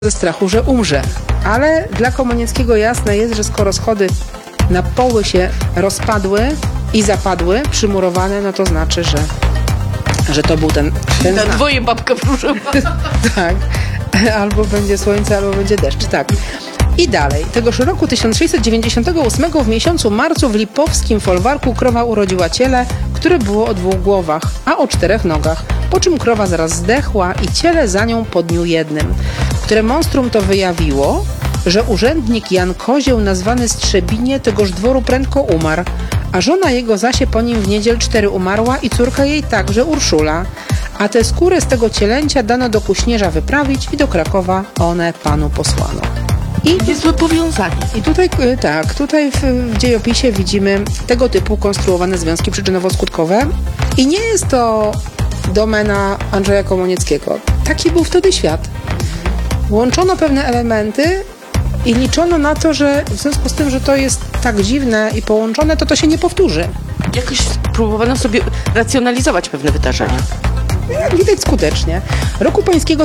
ze strachu, że umrze. Ale dla Komunieckiego jasne jest, że skoro schody na poły się rozpadły i zapadły, przymurowane, no to znaczy, że to był ten Na znak. dwoje babka wróżyła. Tak. Albo będzie słońce, albo będzie deszcz. Tak. I dalej. Tegoż roku 1698 w miesiącu marcu w lipowskim folwarku krowa urodziła ciele, które było o 2 głowach, a o 4 nogach. Po czym krowa zaraz zdechła i ciele za nią po dniu jednym. Które monstrum to wyjawiło, że urzędnik Jan Kozieł, nazwany Strzebinie, tegoż dworu prędko umarł, a żona jego zasie po nim w niedziel 4 umarła i córka jej także Urszula. A tę skórę z tego cielęcia dano do Kuśnierza wyprawić i do Krakowa one panu posłano. I Niezłe powiązanie. I tutaj, tak, tutaj w dziejopisie widzimy tego typu konstruowane związki przyczynowo-skutkowe i nie jest to domena Andrzeja Komunieckiego. Taki był wtedy świat. Łączono pewne elementy i liczono na to, że w związku z tym, że to jest tak dziwne i połączone, to się nie powtórzy. Jakoś próbowano sobie racjonalizować pewne wydarzenia. Jak widać skutecznie. Roku pańskiego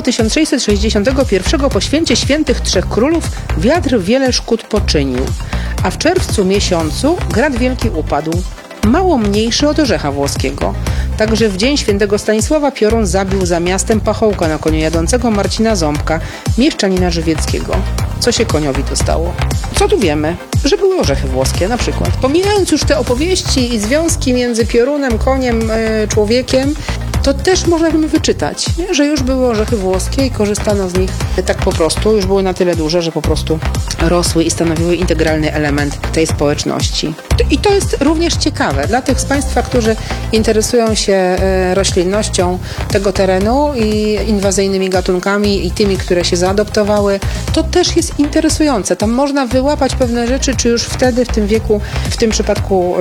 1661 po święcie świętych Trzech Królów wiatr wiele szkód poczynił, a w czerwcu miesiącu grad wielki upadł, mało mniejszy od orzecha włoskiego. Także w dzień świętego Stanisława piorun zabił za miastem pachołka na koniu jadącego Marcina Ząbka, mieszczanina żywieckiego. Co się koniowi to stało? Co tu wiemy? Że były orzechy włoskie na przykład. Pomijając już te opowieści i związki między piorunem, koniem, człowiekiem, to też możemy wyczytać, nie? Że już były orzechy włoskie i korzystano z nich tak po prostu. Już były na tyle duże, że po prostu rosły i stanowiły integralny element tej społeczności. I to jest również ciekawe dla tych z Państwa, którzy interesują się roślinnością tego terenu i inwazyjnymi gatunkami i tymi, które się zaadoptowały. To też jest interesujące. Tam można wyłapać pewne rzeczy, czy już wtedy, w tym wieku, w tym przypadku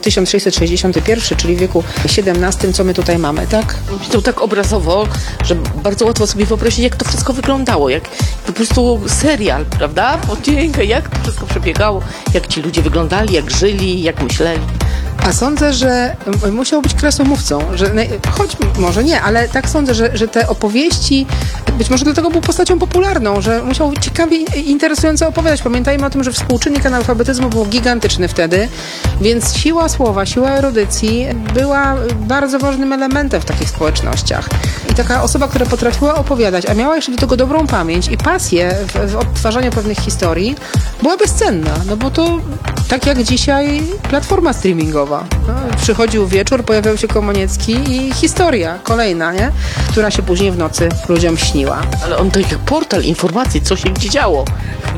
1661, czyli w wieku XVII, co my tutaj mamy, tak? To tak obrazowo, że bardzo łatwo sobie wyobrazić, jak to wszystko wyglądało, jak po prostu serial, prawda? Podjękę, jak to wszystko przebiegało, jak ci ludzie wyglądali, jak żyli, jak myśleli. A sądzę, że musiał być krasomówcą, że choć może nie, ale tak sądzę, że te opowieści, być może dlatego był postacią popularną, że musiał ciekawie i interesująco opowiadać. Pamiętajmy o tym, że współczynnik analfabetyzmu był gigantyczny wtedy, więc siła słowa, siła erudycji była bardzo ważnym elementem w takich społecznościach. I taka osoba, która potrafiła opowiadać, a miała jeszcze do tego dobrą pamięć i pasję w odtwarzaniu pewnych historii, była bezcenna, no bo to tak jak dzisiaj platforma streamingowa. No, przychodził wieczór, pojawiał się Komuniecki i historia kolejna, nie? Która się później w nocy ludziom śniła. Ale on to jak portal informacji, co się gdzie działo.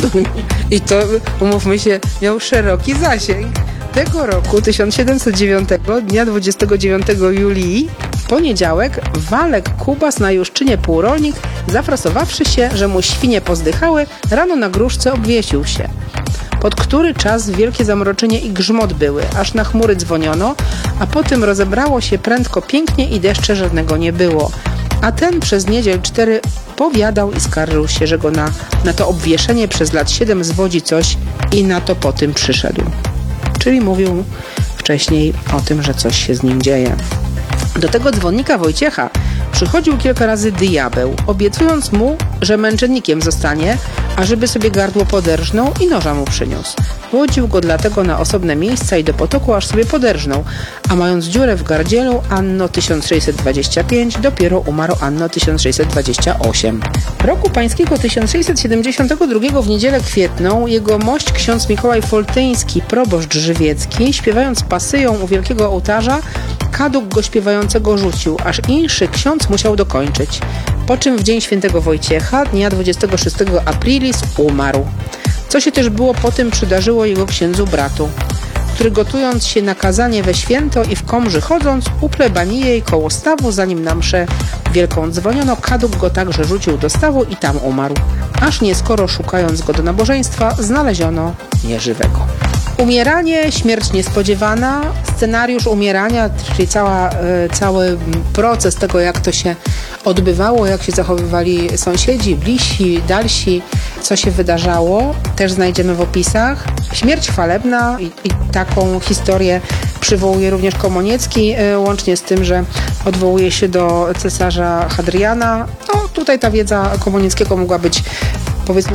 I to, umówmy się, miał szeroki zasięg. Tego roku, 1709, dnia 29 julii, w poniedziałek, Walek Kubas na Juszczynie półrolnik, zafrasowawszy się, że mu świnie pozdychały, rano na gruszce obwiesił się. Pod który czas wielkie zamroczenie i grzmot były, aż na chmury dzwoniono, a potem rozebrało się prędko pięknie i deszcze żadnego nie było. A ten przez niedziel 4 powiadał i skarżył się, że go na to obwieszenie przez lat 7 zwodzi coś i na to po tym przyszedł. Czyli mówił wcześniej o tym, że coś się z nim dzieje. Do tego dzwonnika Wojciecha przychodził kilka razy diabeł, obiecując mu, że męczennikiem zostanie, a żeby sobie gardło poderżnął i noża mu przyniósł. Łodził go dlatego na osobne miejsca i do potoku, aż sobie poderżnął, a mając dziurę w gardzielu anno 1625, dopiero umarł anno 1628. Roku pańskiego 1672 w niedzielę kwietną jego mość ksiądz Mikołaj Foltyński, proboszcz żywiecki, śpiewając pasyją u wielkiego ołtarza, kaduk go śpiewającego rzucił, aż inszy ksiądz musiał dokończyć. Po czym w dzień świętego Wojciecha, dnia 26 aprilis, umarł. Co się też było potem przydarzyło jego księdzu bratu, który gotując się na kazanie we święto i w komży chodząc, u plebanii jej koło stawu, zanim na mszę wielką dzwoniono, kaduk go także rzucił do stawu i tam umarł. Aż nieskoro szukając go do nabożeństwa, znaleziono nieżywego. Umieranie, śmierć niespodziewana, scenariusz umierania, czyli cały proces tego, jak to się odbywało, jak się zachowywali sąsiedzi, bliżsi, dalsi, co się wydarzało, też znajdziemy w opisach. Śmierć chwalebna i taką historię przywołuje również Komuniecki, łącznie z tym, że odwołuje się do cesarza Hadriana. No, tutaj ta wiedza Komunieckiego mogła być, powiedzmy,